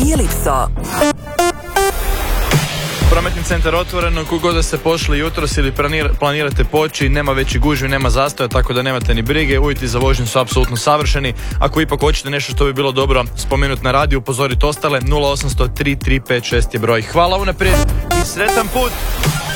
i Lipso. Prometni centar otvoreno, kogod da ste pošli jutros ili planirate poći, nema veći gužvi, nema zastoja, tako da nemate ni brige, uvjeti za vožnju su apsolutno savršeni. Ako ipak hoćete nešto što bi bilo dobro spomenuti na radiju, upozorite ostale, 0800 3356 je broj. Hvala unaprijed i sretan put!